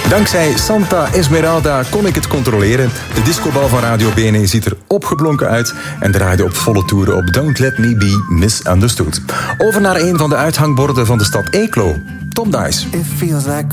Dankzij Santa Esmeralda kon ik het controleren. De discobal van Radio BNE ziet er opgeblonken uit en draaide op volle toeren op Don't Let Me Be Misunderstood. Over naar een van de uithangborden van de stad Eeklo. Tom Dice. It feels like